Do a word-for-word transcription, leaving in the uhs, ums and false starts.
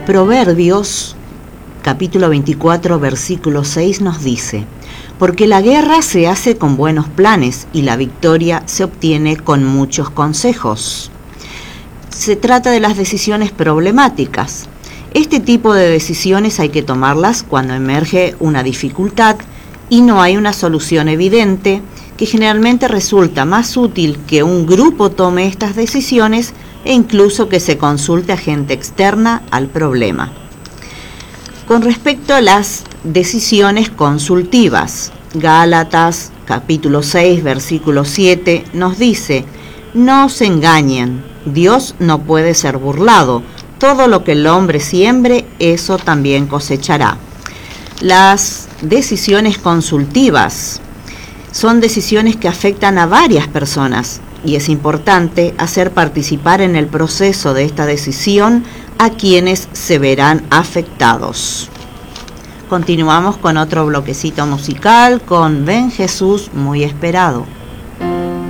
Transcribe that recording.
Proverbios, capítulo veinticuatro, versículo seis nos dice: porque la guerra se hace con buenos planes y la victoria se obtiene con muchos consejos. Se trata de las decisiones problemáticas. Este tipo de decisiones hay que tomarlas cuando emerge una dificultad y no hay una solución evidente, que generalmente resulta más útil que un grupo tome estas decisiones e incluso que se consulte a gente externa al problema. Con respecto a las decisiones consultivas, Gálatas capítulo seis, versículo siete nos dice: no se engañen, Dios no puede ser burlado, todo lo que el hombre siembre, eso también cosechará. Las decisiones consultivas son decisiones que afectan a varias personas y es importante hacer participar en el proceso de esta decisión a quienes se verán afectados. Continuamos con otro bloquecito musical con Ven Jesús muy esperado.